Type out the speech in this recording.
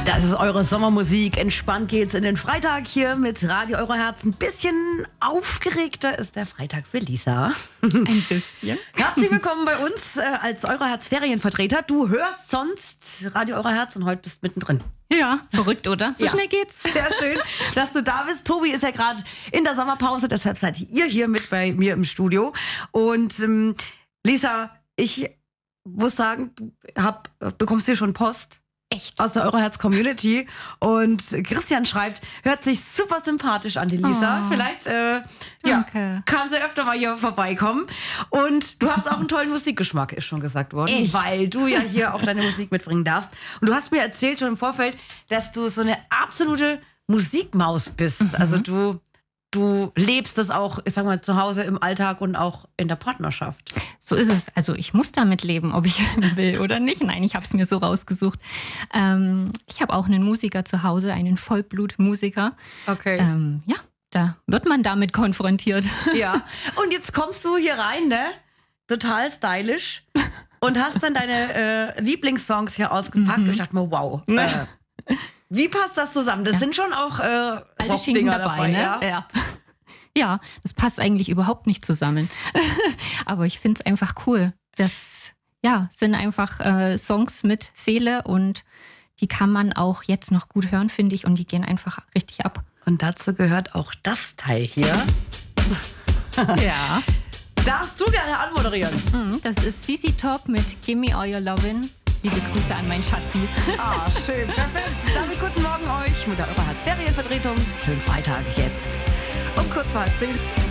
Das ist eure Sommermusik. Entspannt geht's in den Freitag hier mit Radio Euroherz. Ein bisschen aufgeregter ist der Freitag für Lisa. Ein bisschen. Herzlich willkommen bei uns als Euroherz-Ferienvertreter. Du hörst sonst Radio Euroherz und heute bist mittendrin. Ja, verrückt, oder? So Ja. schnell geht's. Sehr schön, dass du da bist. Tobi ist ja gerade in der Sommerpause, deshalb seid ihr hier mit bei mir im Studio. Und Lisa, ich muss sagen, du bekommst hier schon Post. Echt? Aus der Euroherz-Community. Und Christian schreibt, hört sich super sympathisch an, die Lisa. Oh, Vielleicht danke. kann sie öfter mal hier vorbeikommen. Und du hast auch einen tollen Musikgeschmack, ist schon gesagt worden. Echt? Weil du ja hier auch deine Musik mitbringen darfst. Und du hast mir erzählt schon im Vorfeld, dass du so eine absolute Musikmaus bist. Also du lebst das auch, ich sag mal, zu Hause im Alltag und auch in der Partnerschaft. So ist es. Also ich muss damit leben, ob ich will oder nicht. Nein, ich habe es mir so rausgesucht. Ich habe auch einen Musiker zu Hause, einen Vollblutmusiker. Okay. Ja, da wird man damit konfrontiert. Ja. Und jetzt kommst du hier rein, ne? Total stylisch. Und hast dann deine Lieblingssongs hier ausgepackt. Und ich dachte mir, wow. Wie passt das zusammen? Das sind schon auch Alte Schinken Rockdinger dabei, ne? Ja. Ja, das passt eigentlich überhaupt nicht zusammen. Aber ich finde es einfach cool. Das sind einfach Songs mit Seele und die kann man auch jetzt noch gut hören, finde ich. Und die gehen einfach richtig ab. Und dazu gehört auch das Teil hier. Ja. Darfst du gerne anmoderieren? Das ist CC Top mit Gimme All Your Lovin'. Liebe Grüße an meinen Schatzi. Ah, schön. Perfekt. Damit guten Morgen euch mit der Euroherz Ferienvertretung. Schönen Freitag jetzt. Um kurz vor 10.